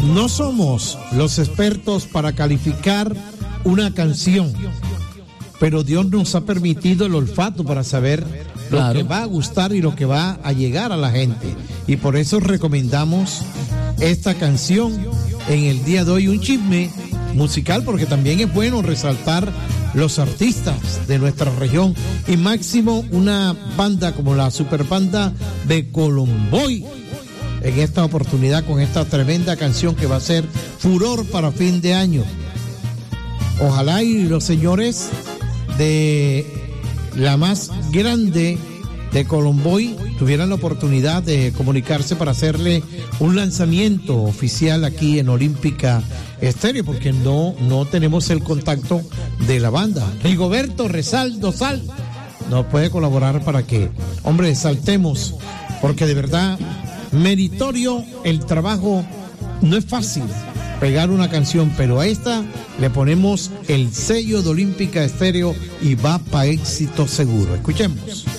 No somos los expertos para calificar una canción, pero Dios nos ha permitido el olfato para saber lo que va a gustar y lo que va a llegar a la gente. Y por eso recomendamos esta canción en el día de hoy, un chisme musical, porque también es bueno resaltar los artistas de nuestra región y máximo una banda como la Superbanda de Colomboy en esta oportunidad con esta tremenda canción que va a ser furor para fin de año. Ojalá y los señores de la más grande de Colomboy tuvieran la oportunidad de comunicarse para hacerle un lanzamiento oficial aquí en Olímpica Estéreo, porque no tenemos el contacto de la banda. Rigoberto Resaldo Sal nos puede colaborar para que, hombre, saltemos, porque de verdad meritorio el trabajo. No es fácil pegar una canción, pero a esta le ponemos el sello de Olímpica Estéreo y va para éxito seguro. Escuchemos.